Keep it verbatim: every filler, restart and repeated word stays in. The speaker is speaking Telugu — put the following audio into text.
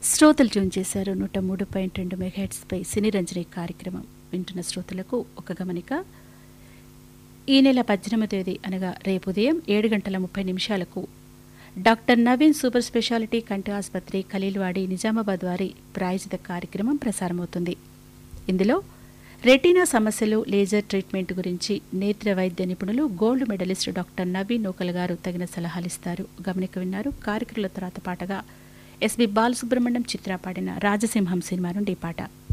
శ్రోతలు ట్యూన్ చేశారు నూట మూడు పాయింట్ రెండు మెగాహెట్స్పై సినీ రంజని కార్యక్రమం వింటున్న శ్రోతలకు ఒక గమనిక. ఈ నెల పద్దెనిమిదవ తేదీ అనగా రేపు ఉదయం ఏడు గంటల ముప్పై నిమిషాలకు డాక్టర్ నవీన్ సూపర్ స్పెషాలిటీ కంటి ఆసుపత్రి ఖలీల్వాడి నిజామాబాద్ వారి ప్రాయోజిత కార్యక్రమం ప్రసారమవుతుంది. ఇందులో రెటీనా సమస్యలు, లేజర్ ట్రీట్మెంట్ గురించి నేత్ర వైద్య నిపుణులు గోల్డ్ మెడలిస్ట్ డాక్టర్ నవీన్ నూకల్ గారు తగిన సలహాలిస్తారు. గమనిక విన్నారు. కార్యక్రమాల తర్వాత పాటగా ఎస్బి బాలసుబ్రహ్మణ్యం చిత్ర పాడిన రాజసింహం సినిమా నుండి పాట.